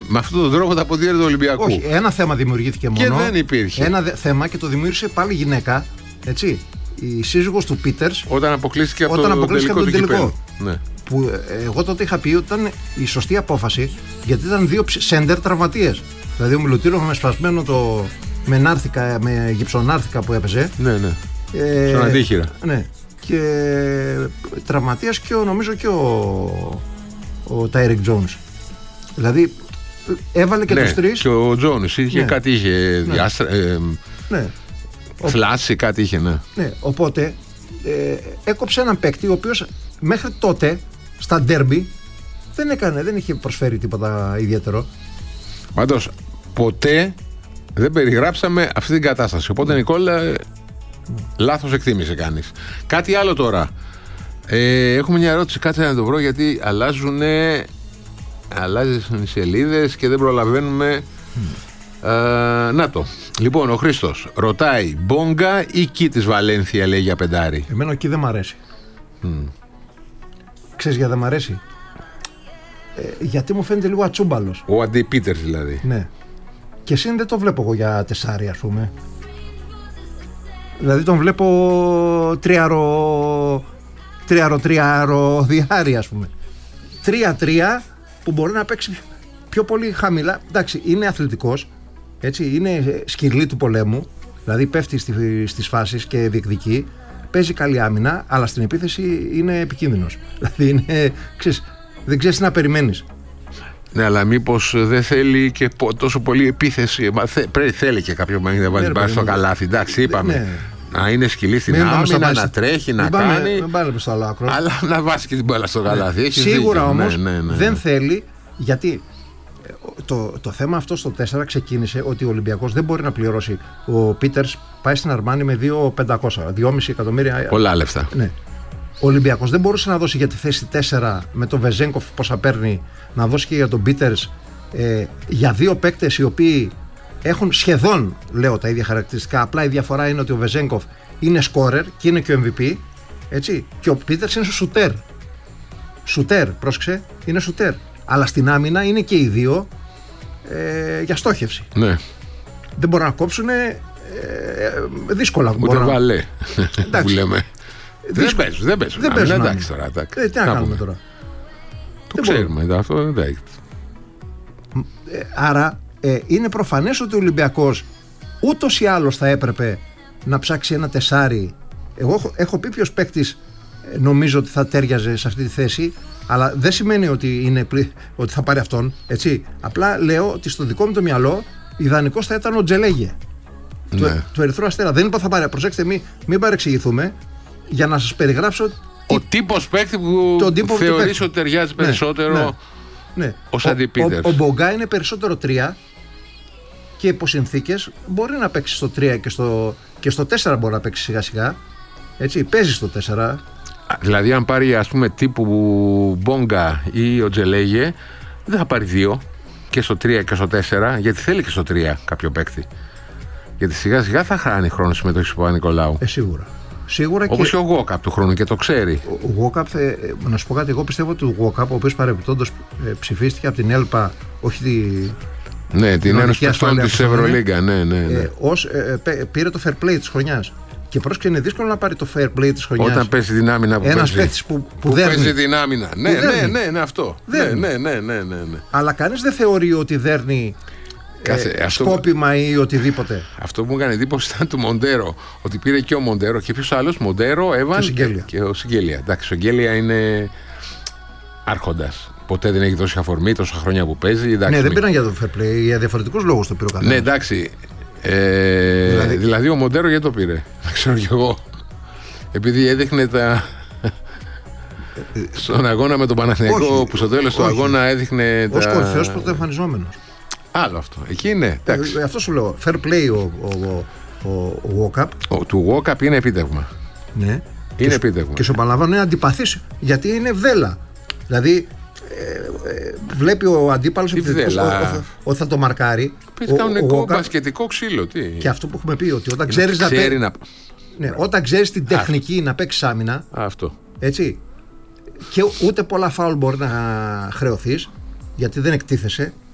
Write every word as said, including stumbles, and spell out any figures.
με αυτόν τον τρόπο τα ποδήλατα του Ολυμπιακού. Όχι, ένα θέμα δημιουργήθηκε μόνο. Και δεν υπήρχε. Ένα δε, θέμα και το δημιούργησε πάλι γυναίκα. Έτσι. Η σύζυγος του Πίτερς. Όταν αποκλείστηκε από, όταν το, αποκλείστηκε από τον τελικό. Ναι. Που ε, εγώ τότε είχα πει ότι ήταν η σωστή απόφαση, γιατί ήταν δύο σέντερ τραυματίες. Δηλαδή ο Μιλουτίνοφ με σπασμένο το. με, νάρθηκα, με γυψονάρθηκα που έπαιζε. Ναι, ναι. Ε, Στον αντίχειρα. Ναι. Και τραυματίας και ο, νομίζω και ο, ο Τάιρικ Τζόουνς. Δηλαδή έβαλε και ναι, τους τρεις. Και ο Τζόουνς είχε ναι. κάτι, είχε ναι. διάστρα, ε, ναι. φλάση, κάτι είχε, ναι. Ναι, οπότε ε, έκοψε έναν παίκτη ο οποίος μέχρι τότε στα ντέρμπι δεν έκανε, δεν είχε προσφέρει τίποτα ιδιαίτερο. Πάντως ποτέ δεν περιγράψαμε αυτή την κατάσταση. Οπότε Νικόλα, mm. λάθος εκτίμησε κάνεις. Κάτι άλλο τώρα. Ε, έχουμε μια ερώτηση, κάτσε να το βρω, γιατί αλλάζουν αλλάζουν οι σελίδες και δεν προλαβαίνουμε. Mm. Ε, να το. Λοιπόν, ο Χρήστος ρωτάει, Μπόγκα ή Κι της Βαλένθια, λέει, για πεντάρι. Εμένα ο Κι δεν μ' αρέσει. Mm. Ξέρεις γιατί δεν μ' αρέσει? Ε, γιατί μου φαίνεται λίγο ατσούμπαλος. Ο Αντί Πίτερς δηλαδή. Ναι. Και εσύ δεν το βλέπω εγώ για τεσσάρι, ας πούμε. Δηλαδή τον βλέπω τριάρο τριάρο τριάρο διάρι, ας πούμε. Τρία τρία που μπορεί να παίξει πιο πολύ χαμηλά. Εντάξει, είναι αθλητικός, έτσι, είναι σκυλί του πολέμου. Δηλαδή πέφτει στις φάσεις και διεκδικεί. Παίζει καλή άμυνα, αλλά στην επίθεση είναι επικίνδυνος. Δηλαδή είναι, ξέρεις, δεν ξέρεις τι να περιμένεις. Ναι, αλλά μήπως δεν θέλει και τόσο πολύ επίθεση. Πρέπει, θέλει και κάποιο που να βάζει μπάλα στο καλάθι. Εντάξει, είπαμε. Ναι. Να είναι σκυλί στην άμυνα, να, να τρέχει, να πάμε, κάνει. Δεν πάμε στο άλλο άκρο. Αλλά να βάζει και την μπάλα στο καλάθι. Ναι. Σίγουρα όμως ναι, ναι, ναι, ναι. δεν θέλει, γιατί το, το θέμα αυτό στο τέσσερα ξεκίνησε ότι ο Ολυμπιακός δεν μπορεί να πληρώσει. Ο Πίτερς πάει στην Αρμάνι με δύο χιλιάδες πεντακόσια, δυόμισι εκατομμύρια. Πολλά λεφτά. Ναι. Ο Ολυμπιακός δεν μπορούσε να δώσει για τη θέση τέσσερα με τον Βεζέγκοφ πόσα παίρνει, να δώσει και για τον Πίτερς, ε, για δύο παίκτες οι οποίοι έχουν σχεδόν, λέω, τα ίδια χαρακτηριστικά. Απλά η διαφορά είναι ότι ο Βεζέγκοφ είναι σκόρερ και είναι και ο εμ βι πι, έτσι, και ο Πίτερς είναι σουτέρ. Σουτέρ, πρόσεξε, είναι σουτέρ. Αλλά στην άμυνα είναι και οι δύο ε, για στόχευση. Ναι. Δεν μπορούν να κόψουν ε, ε, δύσκολα. Ούτε βαλέ να... που λέμε. Δεν παίζουν, δεν παίζουν. Δεν παίζουν. Εντάξει τώρα. Ε, τι να κάνουμε πούμε. τώρα. Το δεν ξέρουμε μπορούμε. Αυτό δεν έχει. Ε, άρα ε, είναι προφανές ότι ο Ολυμπιακός ούτως ή άλλως θα έπρεπε να ψάξει ένα τεσάρι. Εγώ έχω, έχω πει ποιος παίκτης ε, νομίζω ότι θα τέριαζε σε αυτή τη θέση, αλλά δεν σημαίνει ότι, είναι, ότι θα πάρει αυτόν. Έτσι. Απλά λέω ότι στο δικό μου το μυαλό ιδανικός θα ήταν ο Τζελέγε. Ναι. Του, του Ερυθρού Αστέρα. Δεν είπα θα πάρει. Προσέξτε, μην, μην παρεξηγηθούμε. Για να σας περιγράψω. Ο τι... τύπος παίκτη που τύπο θεωρείς ότι ταιριάζει ναι, περισσότερο ναι, ναι. ως Αντι Πίτερς. Ο, ο, ο Μπόγκα είναι περισσότερο τρία και υπό συνθήκες μπορεί να παίξει στο τρία και στο, και στο τέσσερα μπορεί να παίξει σιγά σιγά. Έτσι, παίζει στο τέσσερα. Δηλαδή, αν πάρει ας πούμε τύπου Μπόγκα ή ο Τζελέγε, δεν θα πάρει δύο και στο τρία και στο τέσσερα, γιατί θέλει και στο τρία κάποιο παίκτη. Γιατί σιγά σιγά θα χάνει χρόνο συμμετοχή του Παπα-Νικολάου. Ε, σίγουρα. Σίγουρα. Όπως και ο Γουόκαπ του χρόνου και το ξέρει. Ο Γουόκαπ, να σου πω κάτι, εγώ πιστεύω ότι ο Γουόκαπ, ο οποίος παρεμπιπτόντως ψηφίστηκε από την ΕΛΠΑ, όχι τη. Ναι, την Ένωση Παιχτών της Ευρωλίγκα. Ναι, ναι, ναι. Ε, ως, ε, ε, πήρε το fair play της χρονιάς. Και πρόσεχε, είναι δύσκολο να πάρει το fair play της χρονιάς. Όταν παίζει την άμυνα που ένας παίζει. Που, που, που δέρνει. παίζει την άμυνα. Ναι, ναι, ναι, ναι, αυτό. Ναι, ναι, ναι, ναι, ναι, ναι. Αλλά κανείς δεν θεωρεί ότι δέρνει. Κάθε, ε, αυτό, σκόπιμα ή οτιδήποτε. Αυτό που μου έκανε εντύπωση ήταν του Μοντέρο. Ότι πήρε και ο Μοντέρο και ποιος άλλος, Μοντέρο, Εύαν και, και ο Σιγγέλια. Εντάξει, ο Σιγγέλια είναι άρχοντας. Ποτέ δεν έχει δώσει αφορμή τόσα χρόνια που παίζει. Εντάξει, ναι, δεν πήραν για το fair play, για διαφορετικούς λόγους το πήρε ο καθένας. Ναι, εντάξει. Ε, δηλαδή... δηλαδή ο Μοντέρο γιατί το πήρε. Δεν ξέρω κι εγώ. Επειδή έδειχνε τα. Στον αγώνα με τον Παναθηναϊκό που στο τέλος του αγώνα έδειχνε. Ως τα... κορυφαίος πρωτοεμφανιζόμενος. Άλλο αυτό. Εκεί είναι. Ε, αυτό σου λέω. Fair play ο, ο, ο, ο Walkup. Ο, του Walkup είναι επίτευγμα. Ναι. Είναι και επίτευγμα. Και σου επαναλαμβάνω είναι αντιπαθής. Γιατί είναι βέλα. Δηλαδή ε, ε, βλέπει ο αντίπαλος ότι θα το μαρκάρει. Πες κανονικό μπασκετικό ξύλο. Τι. Και αυτό που έχουμε πει ότι όταν ξέρεις να, ξέρει να... Ναι, όταν ξέρεις την τεχνική Α. να παίξεις άμυνα. Αυτό. Έτσι. Και ούτε πολλά φάουλ μπορεί να χρεωθείς. Γιατί δεν εκτίθεσαι.